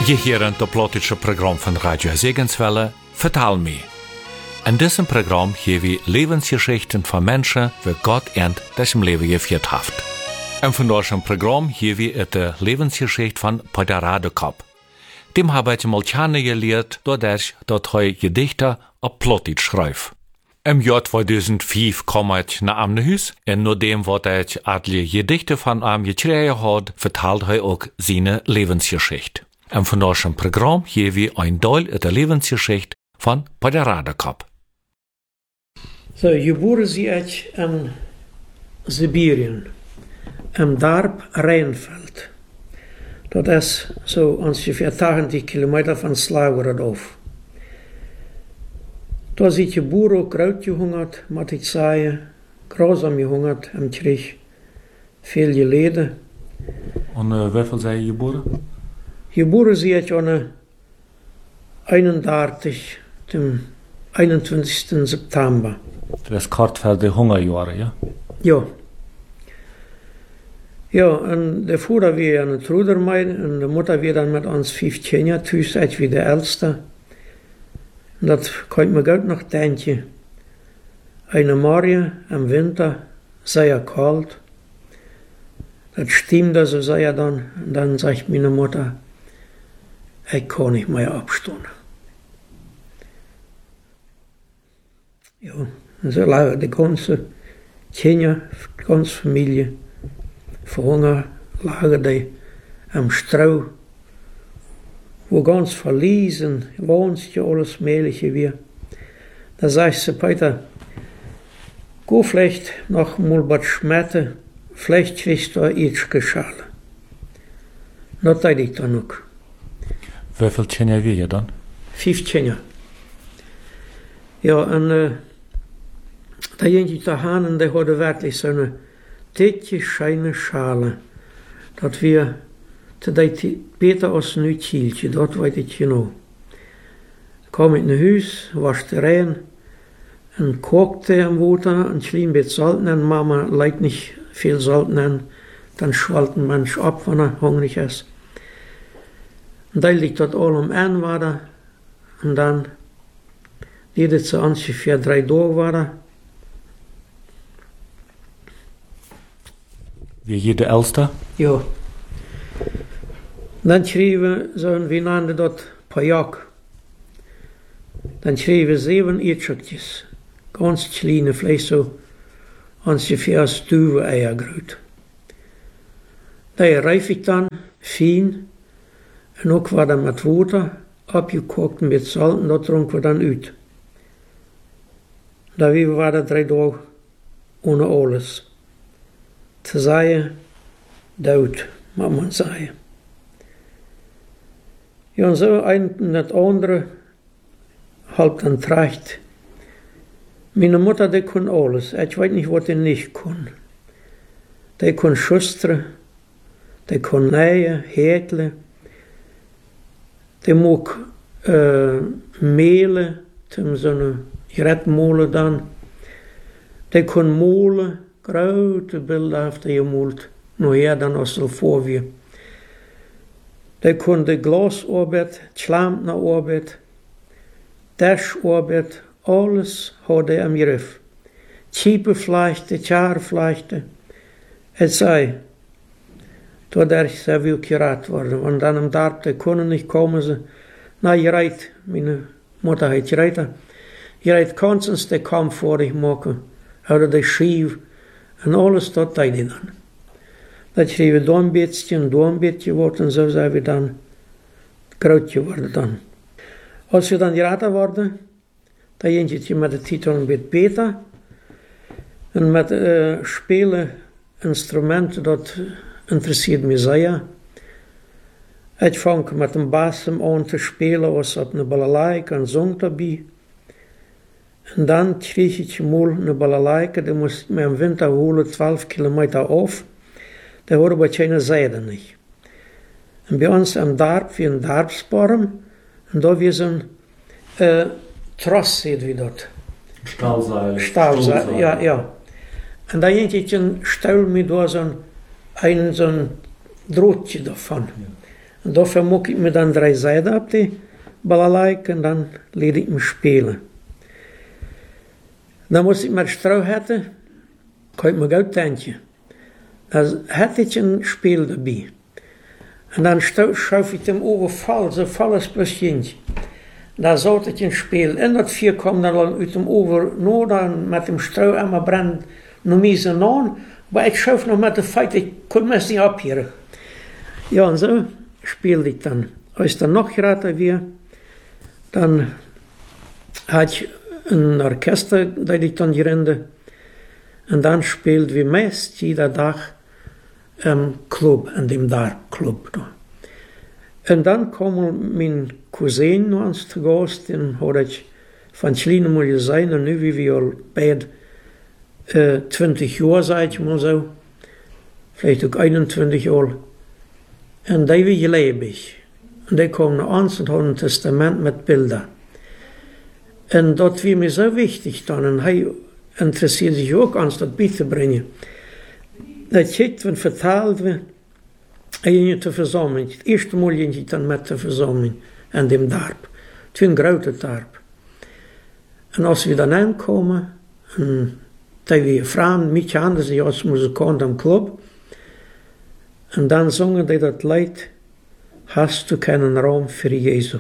Je hören das politische Programm von Radio Segenswelle, Vertal me. In diesem Programm hier wir Lebensgeschichten von Menschen, wie Gott ihnen das im Leben geführt hat. Und von diesem Programm hier wir die Lebensgeschichte von Peter Radekop. Dem habe ich mal kennengelernt, dadurch, dass er Gedichte auf Plattdeutsch schreibt. Im Jahr 2005 kam ich nach einem Haus und nachdem, was ich alle Gedichte von ihm gekriegt hat, vertelt er auch seine Lebensgeschichte. Und von diesem Programm hier wir ein Teil der Lebensgeschichte von Peter Radekop. So, geboren sie ich in Sibirien, im Dorf Rheinfeld. Dat is zo ongeveer 80 kilometer van Slagorod af. Daar zit je boer ook groot gehungert, moet ik zeggen, grausam gehungert im Krieg, veel geleden. En hoeveel zijn je geboren? Geboren zie ik aan 31, dem 21. September. Dat is kort voor de hongerjaren, ja? Ja. Ja, en de vader weer aan het Ruder mee, en de moeder weer dan met ons 5 Kinder, thuis uit wie de oudste. En dat kan ik me goed nog denken. Eine Morgen im Winter, sehr kalt. Das stimmt so sehr dann. Und dann sagt meine Mutter, ich kann nicht mehr abstehen. Ja, und so lagen die ganze Kinder, die ganze Familie, verhungert, lagen die am Strauch, wo ganz verließen, wohnt ja alles Mögliche wie. Da sagt sie, Peter, geh vielleicht noch mal was schmetten, vielleicht kriegst du eine Itschke Schale. Das tat ich dann auch. Wie viel Kinder wir dann? 5 Kinder. Ja, und da ging ich daheim und der hatte wirklich so eine dicke, scheine Schale. Dat wir, dat beter als nu Kieltje, dat weet ik genau. Kam in het huis, waschte rein und kochte am Wasser und schlimm mit Salz nennen. Mama leidt nicht viel Salz nennen, dann schwalten manch ab, wenn hungrig ist. Und da liegt das all ein war und dann jede zu ungefähr 3 Tage war. Wie jede Älteste? Ja. Dann schrieben so, wie nannten das Pajak. Dann schrieben 7 Itschakjes. Ganz kleine, vielleicht so ungefähr Stuwe-Eier groß. Die reif ich dann fein und auch war dann mit Wasser abgekocht mit Salz und das tranken wir dann aus. Da war das 3 Tage ohne alles. Zu sagen, dood, mag man sagen. Ja, und so ein und das andere, halb dann tracht. Meine Mutter, die kann alles. Ich weiß nicht, was die nicht kann. Die kann schustern, die kann nähen, häkeln, die mag mehlen, so eine Gerätmolen dann. Die kann malen, grote Bilder heeft hij gemalt, nog her dan als er voor wie. Die kon de glasarbeid, Schlampenarbeid, Tischarbeit, alles had hij am Griff. Kiepenvlechte, Tjarvlechte. Het zei, toen er sehr viel gerat worden. Want dan am Dorf, die konden nicht komen ze. Na, je rijdt, meine Mutter hat geredet, je rijdt konstens de kam voor dich maken, oder de schief. En alles dat deed hij dan. Dat schreef we dan een beetje wordt en zo zijn we dan groot geworden dan. Als we dan geraten worden, dan ging je met de titel een beetje beter. En met spelen instrumenten, dat interesseert me zeer. Ik vang met een bas aan te spelen, als op een balalaika en zong daarbij. En dan kreeg ik mal een balalaika, die moest me im Winter holen, 12 Kilometer auf. Die hadden we keine Seide nicht. En bij ons am Dorf, wie ein Dorfsborn, en daar was een Tross, heet wie dat. Stahlseil, ja. En dan ging ik een stuil met door zo'n Drahtje davon. Ja. Und dafür muck ich mir dann 3 Seiten ab, die Balalaik, und dann liet ich mich spielen. Dann muss ich mal Stroh hätte, kann ich mir gut denken. Da hätte ich ein Spiel dabei. Und dann schauf ich dem over voll, so voll als bloß Jint. Da sollte ich ein Spiel. In dat 4 kwam dan uit dem over, nur dann mit dem Stroh einmal brennt, noch mies en aan. Aber ich schauf noch mit der Feit, ich konnte es nicht abhören. Ja, und so spielte ich dann. Als dann noch geraten wir, dann hatte ich ein Orchester, das ich dann gerende. Und dann spielten wir meist jeder Tag im Club, in dem Dark-Club. Und dann kam mein Cousin noch ans zu Gast, den hatte ich von klein mal gesehen, und nu wie wir al beide 20 Jahre, sag ich mal so, vielleicht auch 21 Jahre. Und die war lebendig. Und die kamen nach uns und hatten ein Testament mit Bildern. Und das war mir so wichtig dann, und er interessiert sich auch an, das beizubringen. Das geht, wenn verteilt wird, in de verzameling. Het eerste Mal ging ich dann mit der Versammlung an dem Dorp. Het was ein großer Dorp. Und als wir dann ankommen, da wir Frauen, mich anders als Musikant am Club, und dann sangen die das Lied, hast du keinen Raum für Jesu.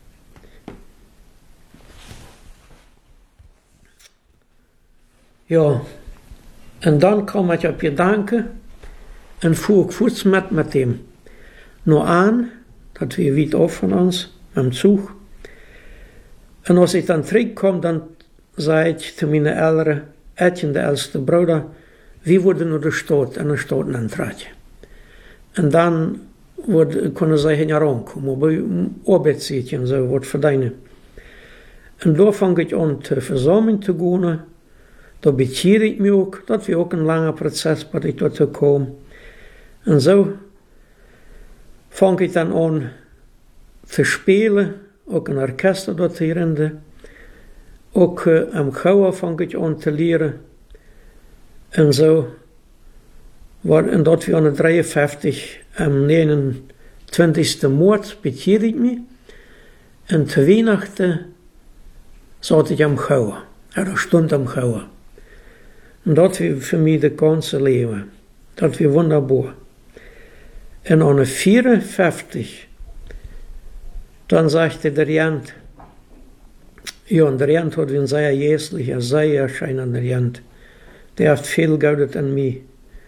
Ja, und dann kam ich auf Gedanken, en fuhr ik voets met hem. Nog aan, dat we weit af van ons, met dem Zug. En als ik dan terugkom, dan zei ik te mijn Eltern, Etienne, de älteste Bruder, wie worden naar de stad en de stad aantreden. En dan konden zij geen aankomen, bij arbeidszeit en zo, wat verdienen. En daar vang ik aan de verzameling te gaan. Daar bekeer ik me ook, dat was ook een langer proces, wat ik daartoe kwam. En zo vang ik dan aan te spelen, ook een orkester dat hierinde. Ook am Gouwen vang ik aan te leren. En zo, en dat we aan de 53, am 29. maart bekeerde ik me. En te Weihnachten zat ik am Gouwen, er stond am Gouwen. En dat was voor mij de ganze leven. Dat was wunderbar. En aan de 54, dan sagte der Jant, ja, und der Jant hat ein sehr jässlicher, sehr erscheinender Jant. Der hat viel Geld an mich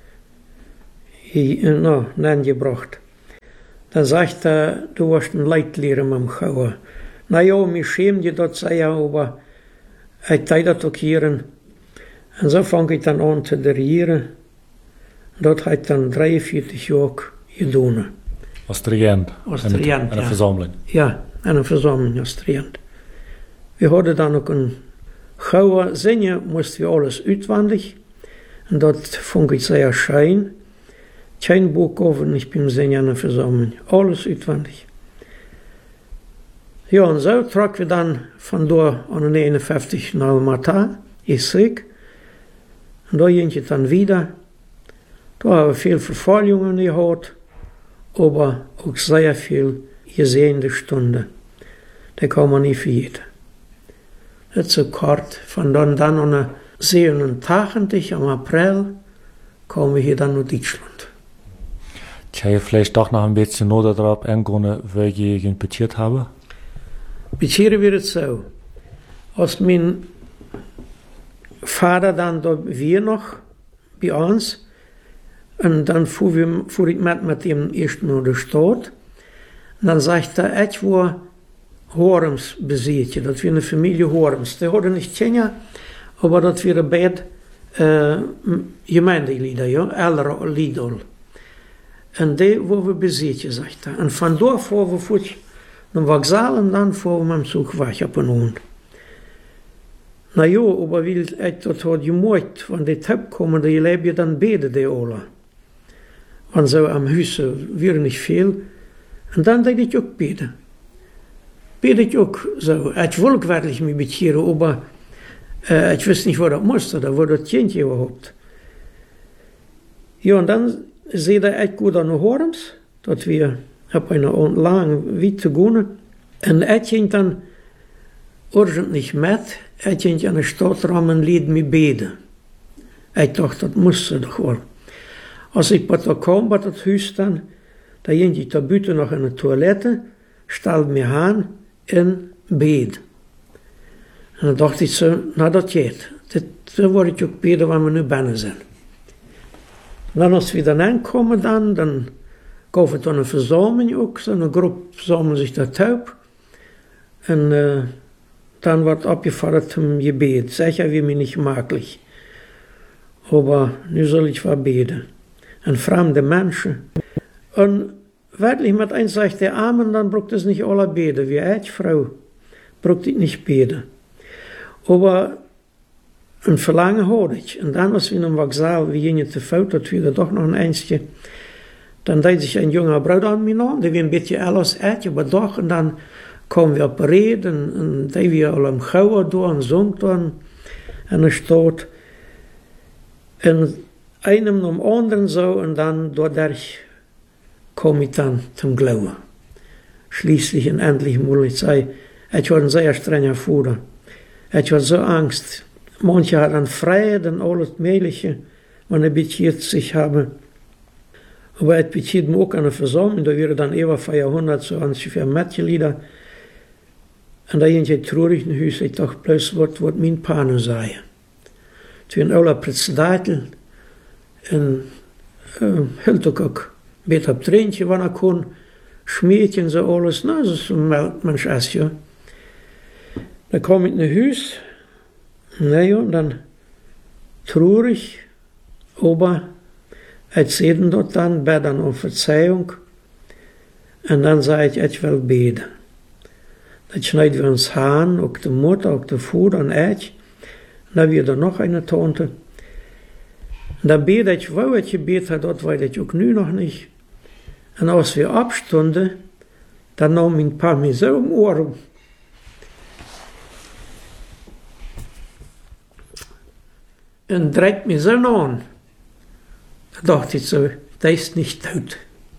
gebracht. Dann sagt er, du warst ein Leitlehrer am Gouwen. Na ja, mich schämt je dat, zei er, aber ich teile das auch hier. Und so fange ich dann an zu dirigieren. Dat hat dann 43 Jahre gedaan. Als Dirigent? Als Dirigent, ja. Eine Versammlung? Ja, eine Versammlung als Dirigent. Wir hadden dann ook een Gouwen zingen, moesten we alles uitwendig. En dat vond ik zeer schön. Kein Buch over, ich bin zingen in der Versammlung. Alles uitwendig. Ja, und so trokken wir dann von da an den 51 nach Almaty, ich zurück. Und da ging ich dann wieder. Da haben wir viel Verfolgungen gehabt, aber auch sehr viel gesehene Stunden. Da kann man nicht vergessen. Das ist so kort. Von dann an den 27. am April kommen wir hier dann nach Deutschland. Kann ich vielleicht doch noch ein bisschen nur darauf eingehen, wie ich ihn betiert habe? Betieren wir es so. Als mein Vater dann da wir noch bei uns, und dann fuhr ich mit ihm erst nach der Stadt. Und dann sagte er, ich war Horems beziehtje, dat wir eine Familie Horems. Die hadden nicht kennen, aber dat wir beide Gemeindelieder, ja, ältere Lieder. Und die waren wir beziehtje, sagt er. Und von da fuhren wir voort naar Wachsal und dann fuhren wir am Zug weg op een hond. Na ja, aber weil ich das hat gemacht, wenn die Tepp kommen, die leben ja dann beide die alle. Und so am Haus wir nicht viel. Und dann deed ich auch beten. Bete ich auch so. Ich wollte wirklich mich bekehren, aber ich wusste nicht, wo das musste, da wo das Kind überhaupt. Ja, und dann seht ihr echt gut an Horems, dass wir Heb een lang witte goene. En ik ging dan urgent met. Ik ging aan de stadram en liet me beden. Ik dacht, dat moest ze toch wel. Als ik wat kwam bij het huis dan ging ik daar buiten nog in de toilette, stelde me aan en bed. En dan dacht ik zo, nou dat gaat. Dan word ik ook beden waar we nu binnen zijn. En dan als we dan aankomen dan gaf het dan een verzameling ook. Zo'n groep verzamelde zich daar thuis. En dan wordt opgefordert om gebed. Sicher wie mir nicht möglich. Aber nu soll ich wel beten. En fremde Menschen. Und wirklich mit eins sagt der Amen, dann braucht es nicht alle beten. Wie eine Frau braucht ich nicht beten. Aber een verlangen had ik. En dan als we in een Wachsaal, we gingen te fout, dat we er toch nog een eindje. Dan deed zich een jonge bruid aan me aan, die weer een beetje alles etje op de dag. En dan kwamen we op een red en die we al am Gouwen door en zong door en de stoot. En einem om anderen zo en dan doordat kwam ik dan zum Glauben. Schließlich en endlich moet ik zeggen, ik was een zeer strenger vader. Ik was zo angst. Manche hat dann Freiheit und alles Mögliche, wenn er beziert sich habe. Aber es bezieht mir auch an eine Versammlung, da wäre dann über 400 so ungefähr Mitglieder. Und da ging ich traurig in Hüs, ich dachte bloß, was mein Pano sei. Toen alle Predsedatel en hield ook een beetje op treintje, wanneer ik kon, schmeertje en zo alles. Nou, dat is een Mensch als je. Dan kwam ik naar huis. Naja, und dann traurig, aber erzählten dort dann, bei dann um Verzeihung, und dann sage ich will beten. Dann schneiden wir uns Hahn, auch die Mutter, auch der Vater und ich, und dann wieder noch eine Tante. Und dann bete ich, wo ich gebetet habe, dort weiß ich auch nu noch nicht. Und als wir abstunden, dann nahm mein Paar mir so im Ohr. Und dreht mich so an. Da dachte ich so, der ist nicht tot.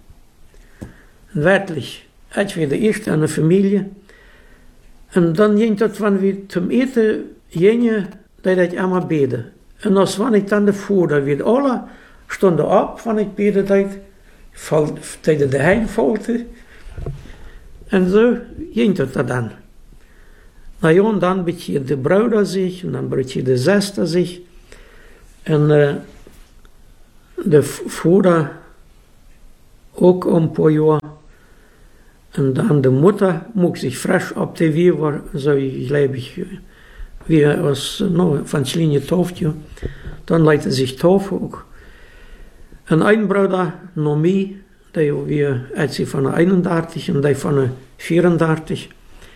Und wirklich, ich war der Erste an der Familie. Und dann ging das, wenn wir zum Eten gingen, da ich immer beten. Und als wenn ich dann davor, da wird alle stunden ab, wenn ich beten deed, dat de heim volgde. En zo ging dat dan. Nou ja, und dann beziert de Bruder sich, und dann beziert de Schwester sich. En de Vater ook een paar jaar. En dan de Mutter mocht sich frisch op de weer, war so ich wie aus van Schlinje tauft. Dann leidde sich taufen ook. En een Bruder, noch mij, die wir als sie von 31 und die von 34,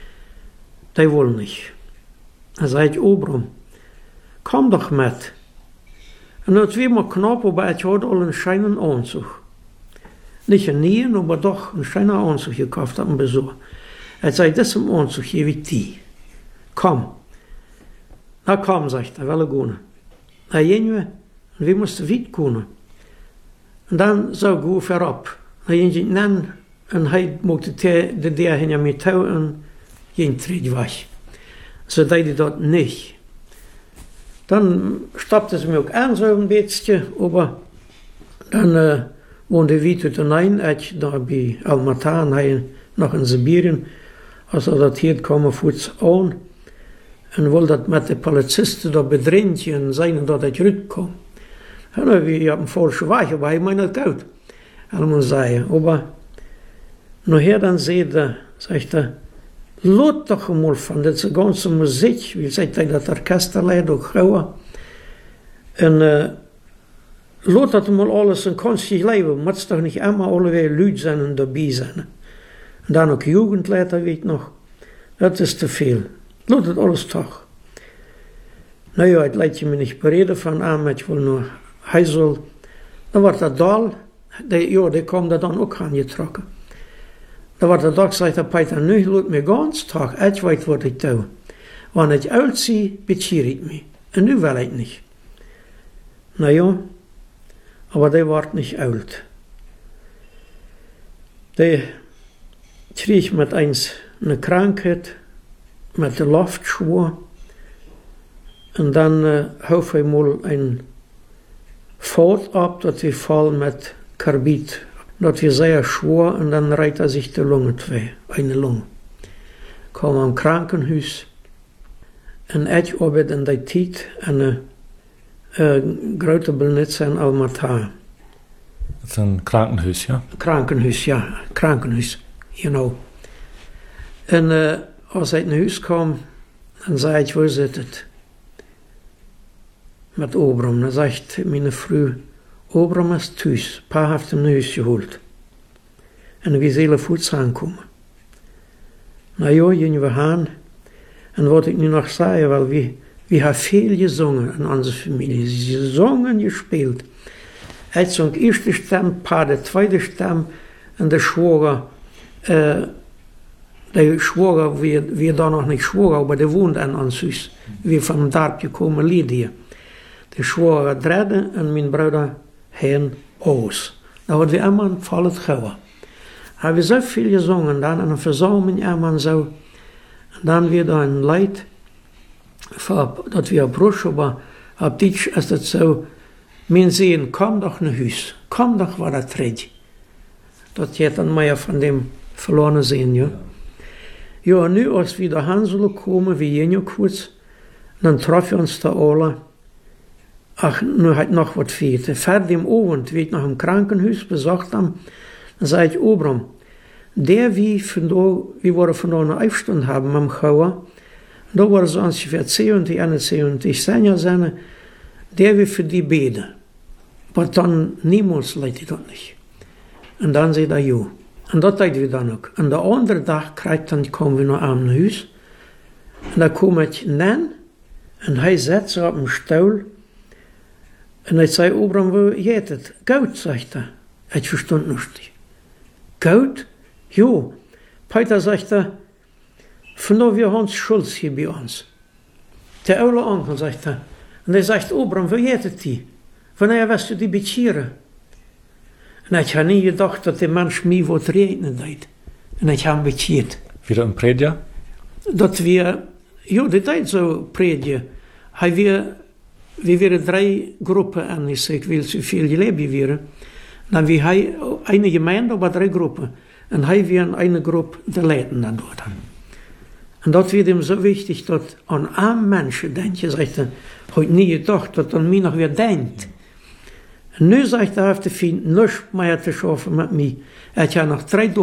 die wollen nicht. Er sagt, Obram, komm doch mit. En dat was maar knap, aber ich hatte al een schönen Anzug. Nicht ein Nien, aber doch ein schöner Anzug gekauft am Besuch. Er sagt, das ist ein Anzug, hier wie die. Komm. Na komm, sagt er, will gehen. Na gehen wir, und wir mussten weit gehen. Und dann so go verab. Na gehen wir nennen, und hij mocht de der hin mit Tau und ging tritt weg. So deed hij dat nicht. Dann stapte sie mir auch an, so ein bisschen, aber dann wohnte wir hinein, ich da bei Almaty, noch in Sibirien, also das hier kommen fuß an, und wollte das mit den Polizisten da bedrängen und sagen, dass ich rückkomme. Und wir haben voll schwach, aber ich meine das gut. Und man sagen, aber nachher dann sagt er, laat toch mal van deze ganze Musik, wie sagt er, dat Orchesterleid ook gauw. En laat dat mal alles een konstig leven, moet toch niet allemaal allerlei Leute zijn en dabei zijn. En dan ook Jugendleiter, weet nog. Dat is te veel. Laat het alles toch. Nou ja, het leidt je me niet bereden van aan, ik wil nur, hij zal, dan wordt dat dal, die komt er dan ook aangetrokken. Da wordt de dag zei dat Peter, nu laat me ganz Tag, ik weet wat ik doe. Wanneer ik oud zie, bezier ik me. En nu wil ik niet. Nou ja, aber die wordt niet oud. Die kreeg met eens een krankheid, met de loftschwur. En dan hoef hij mal een fout op, dat hij vol met karbid. Dat hij zeer schwur en dan rijdt hij zich de longen twee, een longe. Kwam aan het krankenhuis. En ik arbeid in die tijd en een grote belnitz in Almaty. Dat is een krankenhuis, ja? Krankenhuis, ja. Krankenhuis, you know. En als ik naar huis kwam, dan zei ik, waar zit het? Met Obram. Dan zegt mijn vrouw, Obram is thuis. Pa heeft hem naar huis gehaald. En we zullen voets aankomen. Nou ja, gingen we gaan. En wat ik nu nog zei, wel, we hebben veel gezongen in onze familie. Ze zongen, gespeeld. Ik zong de eerste stem, pa de tweede stem. En de schwager, wie dan nog niet schwager, maar die woont in ons huis. We van het dorpje komen Lydia. De schwager derde en mijn broer heen Oos. Dan hadden we allemaal vol het gehouden. Hebben we zo veel gezongen dan en een verzameling allemaal zo. En dan weer daar een leid, dat we op Roche, maar op dit is het zo, men zeggen, kom doch naar huis, kom doch waar dat treed. Dat je dan maar van dem verloren zijn, ja. Ja, en nu als we daarheen zullen komen, we gingen kurz, dan troffen we ons daar alle. Ach, nu had nog wat veten. Verder im avond, wie ik nog een krankenhuis bezocht heb, dan zei ik, Obram, we waren vandaag een afstand hebben met hem gehouden, daar waren ze ongeveer 70, 71 jaar zijn, der we voor die beden. Maar dan niemals leidt dat niet. En dan zei hij, ja. En dat deden we dan ook. En de andere dag komen we naar aan huis. En dan kom ik neer, en hij zet zich op een stoel. En hij zei, Obram, hoe heet het? Goud, zegt hij. Ik verstond nog niet. Goud? Ja. Peter zegt hij, vanaf je Hans Schulz hier bij ons. De oude onkel, zegt hij. En hij zegt, Obram, hoe heet het die? Wanneer was je die betieren? En ik had niet gedacht dat die mens mij wat rekenen deed. En ik had hem betierd. Wieder een predja? Dat we, ja, dat deed zo predje. We waren 3 groepen en ik wil zoveel geleerd worden. Dan we hij een gemeente, maar 3 groepen. En hij weer een groep de leiden dan door. En dat werd hem zo wichtig, dat aan een mensen denkt. Je zegt, had niet gedacht dat aan mij nog weer denkt. En nu zegt hij, hij heeft te vinden, niks meer te schaffen met mij. Ik heb nog 3